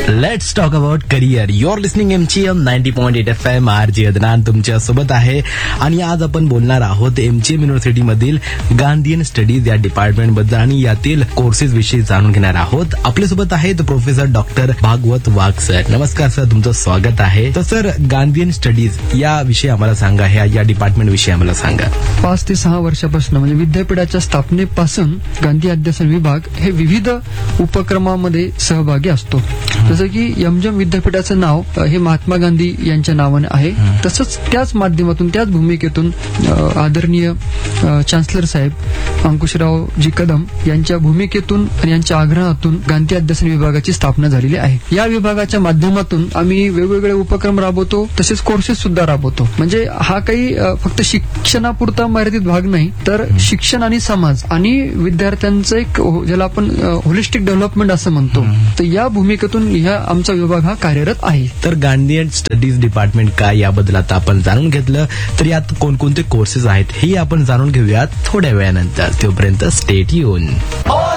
Let's talk about career. Your listening MGM 90.8 FM. RJ Adnan तुमच्या सोबत आहे आणि आज आपण बोलणार आहोत MGM युनिव्हर्सिटी मधील गांधीयन स्टडीज या डिपार्टमेंट बद्दल आणि यातील कोर्सेस विषयी जाणून घेणार आहोत. आपल्यासोबत आहेत प्रोफेसर डॉक्टर भागवत वाघ सर. नमस्कार सर, तुमचं स्वागत आहे. तर सर, गांधीयन स्टडीज या विषयी आम्हाला सांगा, या डिपार्टमेंट विषयी आम्हाला सांगा. 5 ते 6 वर्षापासून म्हणजे विद्यापीठाच्या स्थापनेपासून गांधी अध्यासन विभाग हे विविध उपक्रमामध्ये सहभागी असतो. जसं की MGM विद्यापीठाचं नाव हे महात्मा गांधी यांच्या नावाने आहे. तसंच त्याच माध्यमातून, त्याच भूमिकेतून आदरणीय चान्सलर साहेब अंकुशरावजी कदम यांच्या भूमिकेतून आणि यांच्या आग्रहातून गांधी अध्यासन विभागाची स्थापना झालेली आहे. या विभागाच्या माध्यमातून आम्ही वेगवेगळे उपक्रम राबवतो, तसेच कोर्सेस सुद्धा राबवतो. म्हणजे हा काही फक्त शिक्षणापुरता मर्यादित भाग नाही, तर शिक्षण आणि समाज आणि विद्यार्थ्यांचं एक ज्याला आपण होलिस्टिक डेव्हलपमेंट असं म्हणतो, तर या भूमिकेतून आमचा विभाग हा कार्यरत आहे. तर गांधीयन स्टडीज डिपार्टमेंट काय याबद्दल आता आपण जाणून घेतलं. तर यात कोणकोणते कोर्सेस आहेत हे आपण जाणून घेऊयात थोड्या वेळानंतर. तोपर्यंत स्टे ट्यून.